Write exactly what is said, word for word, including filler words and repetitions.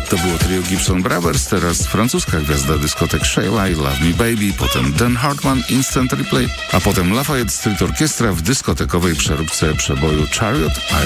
To było trio Gibson Brothers, teraz francuska gwiazda dyskotek Sheila i Love Me Baby, potem Dan Hartman, Instant Replay, a potem Lafayette Street Orchestra w dyskotekowej przeróbce przeboju Chariot